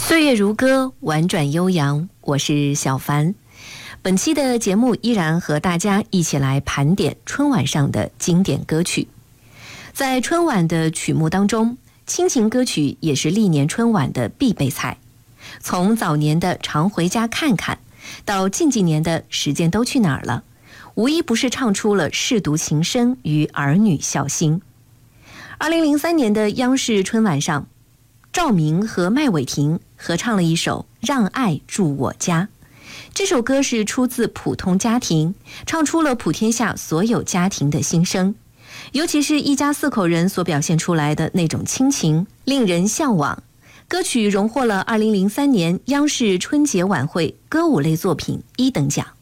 岁月如歌，婉转悠扬，我是小凡。本期的节目依然和大家一起来盘点春晚上的经典歌曲。在春晚的曲目当中，亲情歌曲也是历年春晚的必备菜。从早年的常回家看看，到近几年的时间都去哪儿了，无一不是唱出了舐犊情深与儿女孝心。2003年的央视春晚上，赵明和麦伟霆合唱了一首《让爱住我家》。这首歌是出自普通家庭，唱出了普天下所有家庭的心声，尤其是一家4口人所表现出来的那种亲情，令人向往。歌曲荣获了2003年央视春节晚会歌舞类作品1等奖。